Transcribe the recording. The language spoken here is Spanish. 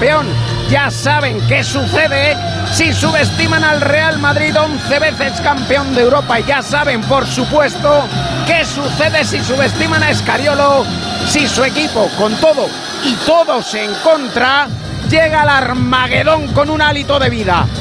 campeón. Ya saben qué sucede si subestiman al Real Madrid, 11 veces campeón de Europa. Y ya saben, por supuesto, qué sucede si subestiman a Scariolo, si su equipo, con todo y todos en contra, llega al Armagedón con un hálito de vida.